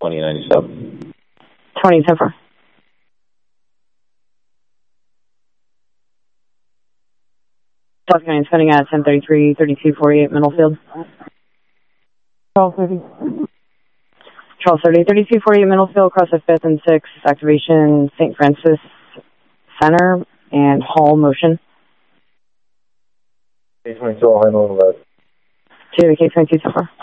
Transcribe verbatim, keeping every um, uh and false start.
twenty ninety-seven. twenty ten four. South County spending at ten thirty-three, thirty-two forty-eight Middlefield. twelve thirty. twelve thirty, thirty-two forty-eight Middlefield, across the fifth and sixth, activation Saint Francis Center and Hall motion. K twenty-two, I'll handle that. To the K twenty-two so far.